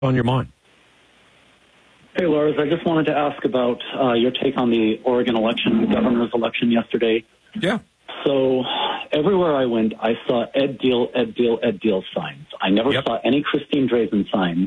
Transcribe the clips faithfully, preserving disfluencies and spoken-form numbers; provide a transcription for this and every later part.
on your mind? Hey, Lars, I just wanted to ask about uh, your take on the Oregon election, the governor's election yesterday. Yeah. So everywhere I went, I saw Ed Deal, Ed Deal, Ed Deal signs. I never Yep. saw any Christine Drazen signs.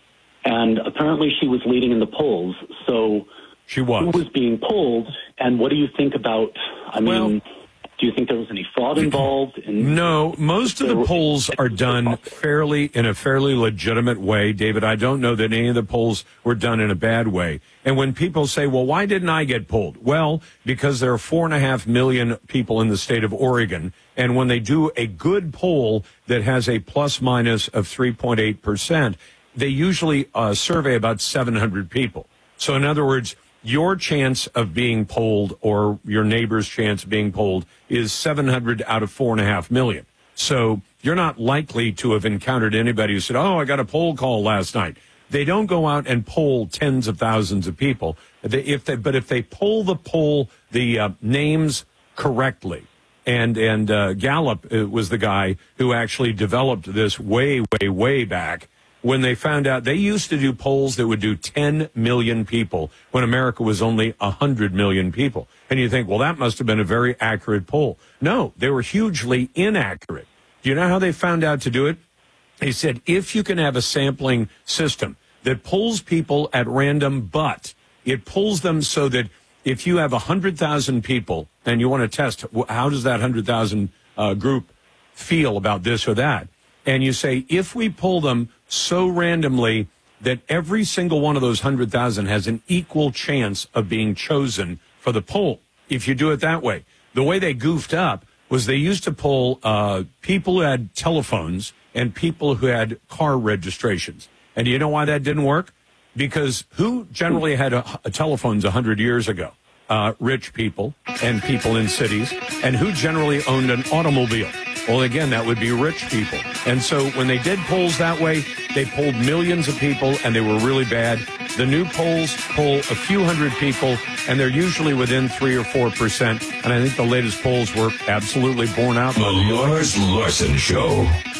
And apparently she was leading in the polls. So She was. who was being polled, and what do you think about, I mean, Well, do you think there was any fraud involved? In, No, most of the There- polls are done fairly in a fairly legitimate way, David. I don't know that any of the polls were done in a bad way. And when people say, well, why didn't I get polled? Well, because there are four and a half million people in the state of Oregon. And when they do a good poll that has a plus minus of three point eight percent, they usually uh, survey about seven hundred people. So in other words, your chance of being polled or your neighbor's chance of being polled is seven hundred out of four and a half million. So you're not likely to have encountered anybody who said, oh, I got a poll call last night. They don't go out and poll tens of thousands of people. They, if they, but if they poll the poll, the uh, names correctly, and, and uh, Gallup uh, was the guy who actually developed this way, way, way back, when they found out they used to do polls that would do ten million people when America was only one hundred million people. And you think, well, that must have been a very accurate poll. No, they were hugely inaccurate. Do you know how they found out to do it? They said, if you can have a sampling system that pulls people at random, but it pulls them so that if you have one hundred thousand people and you want to test, how does that one hundred thousand uh, group feel about this or that? And you say, if we pull them so randomly that every single one of those one hundred thousand has an equal chance of being chosen for the poll, if you do it that way. The way they goofed up was they used to poll uh, people who had telephones and people who had car registrations. And do you know why that didn't work? Because who generally had a, a telephones one hundred years ago? Uh, rich people and people in cities. And who generally owned an automobile? Well, again, that would be rich people. And so when they did polls that way, they polled millions of people, and they were really bad. The new polls poll a few hundred people, and they're usually within three or four percent. And I think the latest polls were absolutely borne out. The Lars Larson Show.